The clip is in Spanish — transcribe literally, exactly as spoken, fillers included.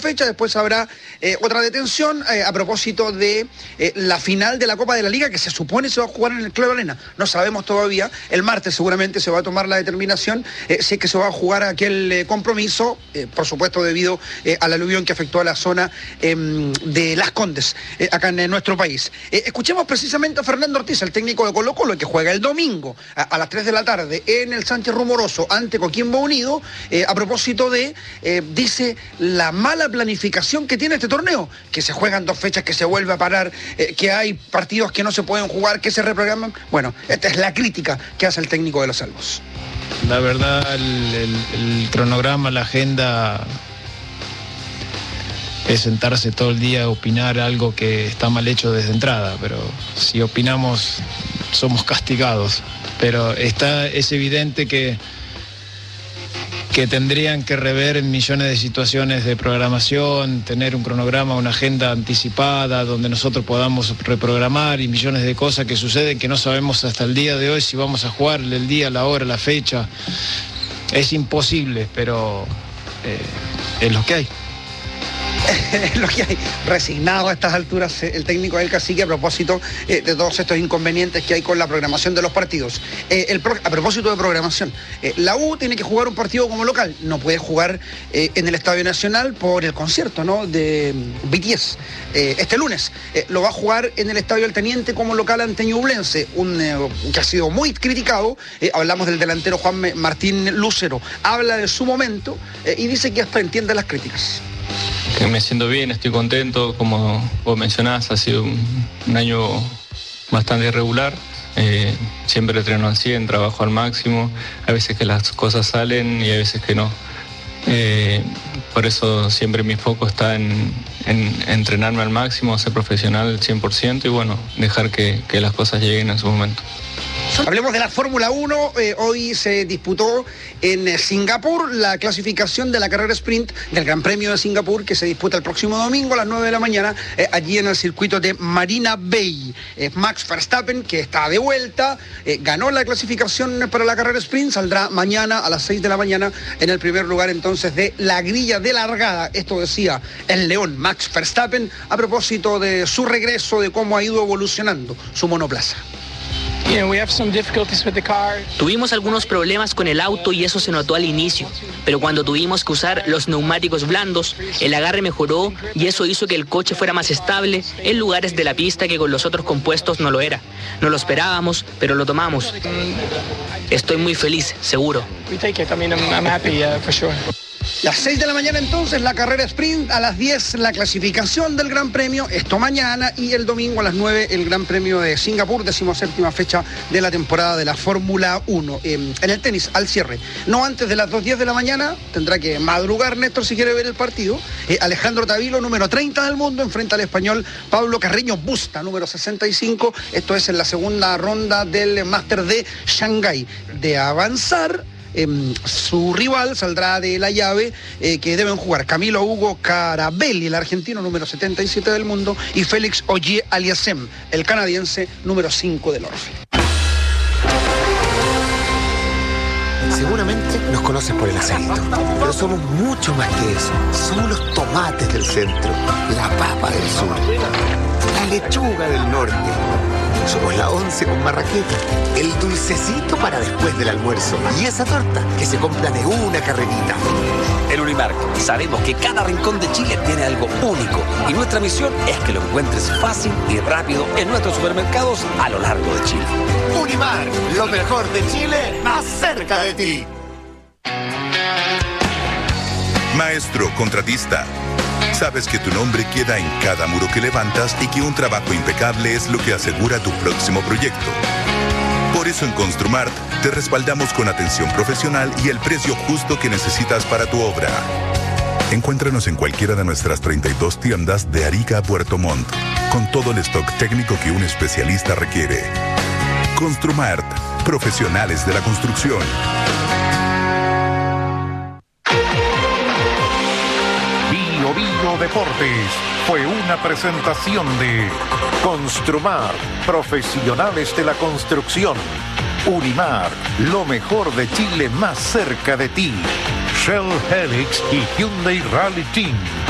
fecha, después habrá eh, otra detención eh, a propósito de eh, la final de la Copa de la Liga, que se supone se va a jugar en el Claro Arena. No sabemos todavía, el martes seguramente se va a tomar la determinación eh, si es que se va a jugar aquel eh, compromiso, eh, por supuesto debido eh, al aluvión que afectó a la zona eh, de Las Condes, eh, acá en, en nuestro país. Eh, escuchemos precisamente a Fernando Ortiz, el técnico de Colo Colo, que juega el domingo a, a las tres de la tarde en el Sánchez Rumoroso ante Coquimbo Unido, eh, a propósito de, eh, dice, la mala planificación que tiene este torneo, que se juegan dos fechas, que se vuelve a parar, eh, que hay partidos que no se pueden jugar, que se reprograman. Bueno, esta es la crítica que hace el técnico de los Salvos. La verdad, el, el, el cronograma, la agenda, es sentarse todo el día a opinar algo que está mal hecho desde entrada, pero si opinamos somos castigados. Pero está, es evidente que que tendrían que rever en millones de situaciones de programación, tener un cronograma, una agenda anticipada donde nosotros podamos reprogramar, y millones de cosas que suceden que no sabemos hasta el día de hoy si vamos a jugar el día, la hora, la fecha. Es imposible, pero eh, es lo que hay. Lo que hay, resignado a estas alturas el técnico del Cacique a propósito eh, de todos estos inconvenientes que hay con la programación de los partidos. Eh, el pro, a propósito de programación, eh, la U tiene que jugar un partido como local, no puede jugar eh, en el Estadio Nacional por el concierto, ¿no?, de B T S eh, este lunes. Eh, lo va a jugar en el Estadio El Teniente como local ante Ñublense, un eh, que ha sido muy criticado. Eh, hablamos del delantero Juan Martín Lucero, habla de su momento eh, y dice que hasta entiende las críticas. Que me siento bien, estoy contento, como vos mencionás, ha sido un, un año bastante irregular, eh, siempre entreno al cien, trabajo al máximo, hay veces que las cosas salen y hay veces que no. Eh, por eso siempre mi foco está en, en entrenarme al máximo, ser profesional al cien por ciento y bueno, dejar que, que las cosas lleguen en su momento. Hablemos de la Fórmula uno. Eh, hoy se disputó en eh, Singapur la clasificación de la carrera sprint del Gran Premio de Singapur, que se disputa el próximo domingo a las nueve de la mañana, eh, allí en el circuito de Marina Bay. Eh, Max Verstappen, que está de vuelta, eh, ganó la clasificación para la carrera sprint, saldrá mañana a las seis de la mañana en el primer lugar entonces de la grilla de largada. Esto decía el león Max Verstappen a propósito de su regreso, de cómo ha ido evolucionando su monoplaza. Tuvimos algunos problemas con el auto y eso se notó al inicio, pero cuando tuvimos que usar los neumáticos blandos, el agarre mejoró y eso hizo que el coche fuera más estable en lugares de la pista que con los otros compuestos no lo era. No lo esperábamos, pero lo tomamos. Estoy muy feliz, seguro. Las seis de la mañana entonces la carrera sprint, a las diez la clasificación del Gran Premio, esto mañana, y el domingo a las nueve el Gran Premio de Singapur, decimoséptima fecha de la temporada de la Fórmula uno. Eh, en el tenis, al cierre, no antes de las dos diez de la mañana, tendrá que madrugar Néstor si quiere ver el partido. Eh, Alejandro Tavilo, número treinta del mundo, enfrenta al español Pablo Carreño Busta, número sesenta y cinco, esto es en la segunda ronda del Máster de Shanghái. De avanzar, Eh, su rival saldrá de la llave eh, que deben jugar Camilo Hugo Carabelli, el argentino número setenta y siete del mundo, y Félix Ogier Aliassime, el canadiense número cinco del Orfe. Seguramente nos conoces por el aceito, pero somos mucho más que eso. Somos los tomates del centro, la papa del sur, la lechuga del norte. Somos la once con marraqueta, el dulcecito para después del almuerzo y esa torta que se compra de una carrerita. En Unimark sabemos que cada rincón de Chile tiene algo único y nuestra misión es que lo encuentres fácil y rápido en nuestros supermercados a lo largo de Chile. Unimark, lo mejor de Chile, más cerca de ti. Maestro contratista, sabes que tu nombre queda en cada muro que levantas y que un trabajo impecable es lo que asegura tu próximo proyecto. Por eso en Construmart te respaldamos con atención profesional y el precio justo que necesitas para tu obra. Encuéntranos en cualquiera de nuestras treinta y dos tiendas de Arica a Puerto Montt, con todo el stock técnico que un especialista requiere. Construmart, profesionales de la construcción. Bio Bio Deportes fue una presentación de Construmar, profesionales de la construcción. Unimar, lo mejor de Chile más cerca de ti. Shell Helix y Hyundai Rally Team.